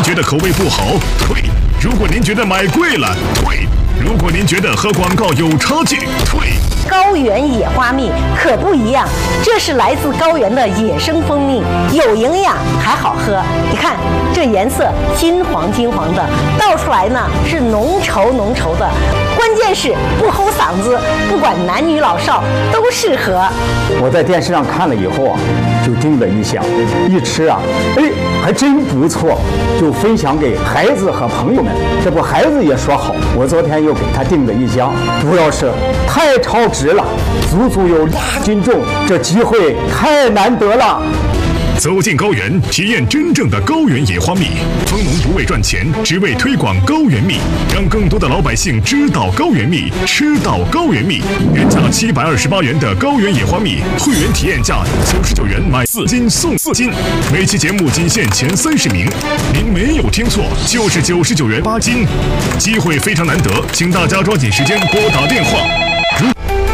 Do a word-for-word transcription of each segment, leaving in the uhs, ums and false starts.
觉得口味不好，退；如果您觉得买贵了，退；如果您觉得和广告有差距，退。 高原野花蜜可不一样，这是来自高原的野生蜂蜜，有营养还好喝。你看这颜色金黄金黄的，倒出来呢是浓稠浓稠的，关键是不齁嗓子，不管男女老少都适合。 我在电视上看了以后啊，就叮了一下，一吃啊，哎，还真不错，就分享给孩子和朋友们。这不孩子也说好，我昨天又给他订了一箱，主要是太超值了，足足有两斤重，这机会太难得了。 走进高原，体验真正的高原野花蜜。蜂农不为赚钱，只为推广高原蜜，让更多的老百姓知道高原蜜，吃到高原蜜。原价七百二十八元的高原野花蜜，会员体验价九十九元买四斤送四斤。每期节目仅限前三十名，您没有听错，就是九十九元八斤，机会非常难得，请大家抓紧时间拨打电话。如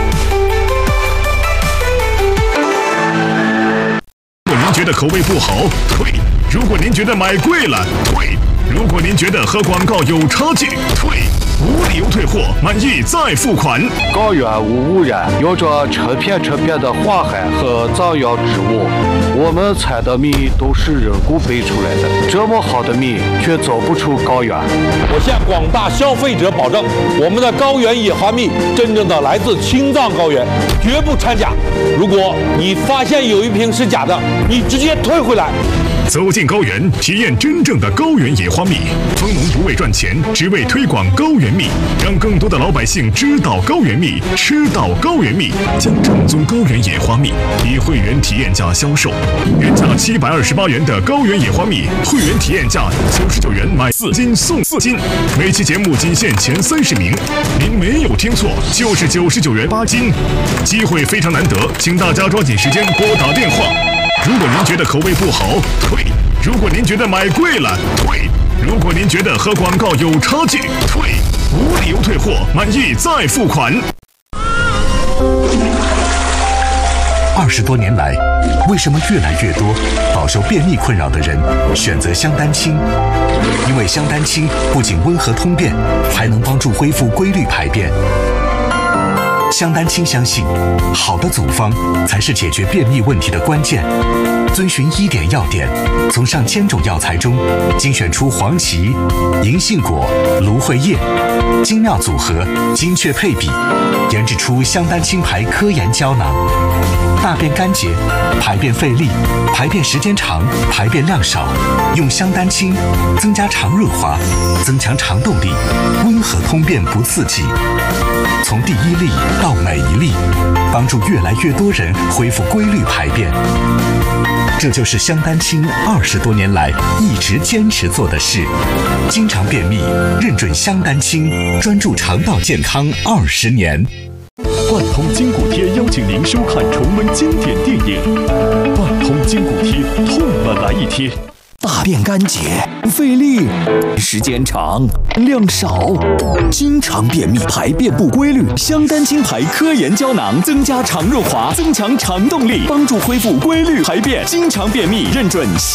觉得口味不好，退；如果您觉得买贵了，退；如果您觉得和广告有差距，退。无理由退货，满意再付款。 高原无污染，有着成片成片的花海和藏药植物，我们采的蜜都是人工培出来的，这么好的蜜却走不出高原。 我向广大消费者保证，我们的高原野花蜜真正的来自青藏高原，绝不掺假。如果你发现有一瓶是假的，你直接退回来。 走进高原，体验真正的高原野花蜜。蜂农不为赚钱，只为推广高原蜜，让更多的老百姓知道高原蜜，吃到高原蜜。将正宗高原野花蜜以会员体验价销售，原价七百二十八元的高原野花蜜，会员体验价九十九元买四斤送四斤。每期节目仅限前三十名，您没有听错，就是九十九元八斤，机会非常难得，请大家抓紧时间拨打电话。如果您觉得口味不好，退；如果您觉得买贵了，退；如果您觉得和广告有差距，退。无理由退货，满意再付款。 二十多年来，为什么越来越多饱受便秘困扰的人选择香丹清？因为香丹清不仅温和通便，还能帮助恢复规律排便。香丹清相信，好的组方才是解决便秘问题的关键。遵循医典要点，从上千种药材中精选出黄芪、银杏果、芦荟叶，精妙组合，精确配比，研制出香丹清牌科研胶囊。大便干结、排便费力、排便时间长、排便量少，用香丹清增加肠润滑，增强肠动力，温和通便不刺激。从第一粒到每一粒，帮助越来越多人恢复规律排便。这就是香丹清二十多年来一直坚持做的事。经常便秘，认准香丹清，专注肠道健康二十年。 万通筋骨贴邀请您收看重温经典电影。万通筋骨贴，痛了来一贴。 大便干结、费力、时间长、量少，经常便秘、排便不规律。香丹清牌科研胶囊增加肠润滑，增强肠动力，帮助恢复规律排便。经常便秘，认准